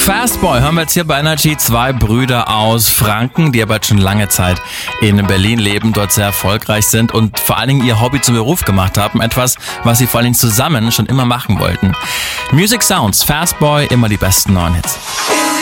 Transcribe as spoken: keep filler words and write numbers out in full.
Fastboy hören wir jetzt hier bei Energy. Zwei Brüder aus Franken, die aber jetzt schon lange Zeit in Berlin leben, dort sehr erfolgreich sind und vor allen Dingen ihr Hobby zum Beruf gemacht haben. Etwas, was sie vor allen Dingen zusammen schon immer machen wollten. Music Sounds, Fastboy, immer die besten neuen Hits.